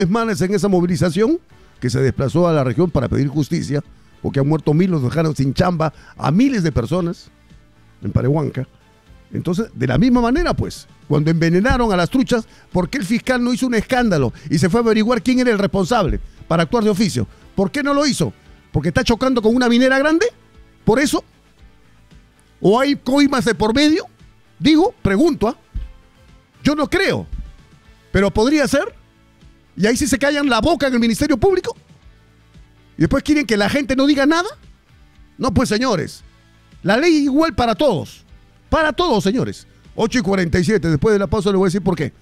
Es más, en esa movilización que se desplazó a la región para pedir justicia, porque han muerto miles, los dejaron sin chamba a miles de personas en Parehuanca. Entonces, de la misma manera, pues, cuando envenenaron a las truchas, ¿por qué el fiscal no hizo un escándalo y se fue a averiguar quién era el responsable para actuar de oficio? ¿Por qué no lo hizo? ¿Porque está chocando con una minera grande? ¿Por eso? ¿O hay coimas de por medio? Digo, pregunto, ¿ah? Yo no creo, pero podría ser. Y ahí sí se callan la boca en el Ministerio Público. Y después quieren que la gente no diga nada. No, pues señores, la ley igual para todos. Para todos, señores. 8:47, después de la pausa les voy a decir por qué.